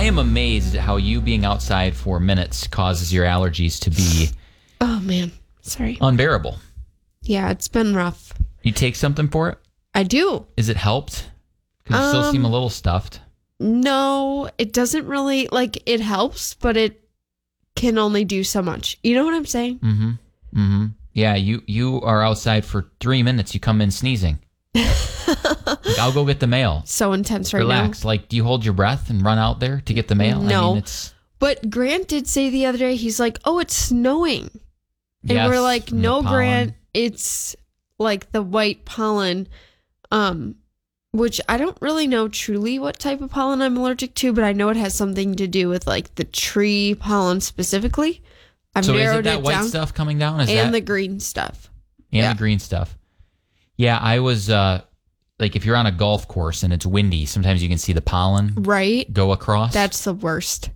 am amazed at how you being outside for minutes causes your allergies to be Oh, man. Sorry. unbearable. Yeah, it's been rough. You take something for it? I do. Is it helped? Because you still seem a little stuffed. No, it doesn't really, like, it helps, but it can only do so much. You know what I'm saying? Mm-hmm. Mm-hmm. Yeah, you are outside for 3 minutes. You come in sneezing. Like, I'll go get the mail. So intense right Relax. now. Like, do you hold your breath and run out there to get the mail? No. I mean, it's... But Grant did say the other day, he's like, oh, it's snowing. And Yes, we're like, from the no, pollen. Grant, it's like the white pollen, which I don't really know truly what type of pollen I'm allergic to, but I know it has something to do with like the tree pollen specifically. I've So is it narrowed that it white down. stuff coming down? Is And that... the green stuff. And Yeah. the green stuff. Yeah, I was, like, if you're on a golf course and it's windy, sometimes you can see the pollen Right? go across. That's the worst.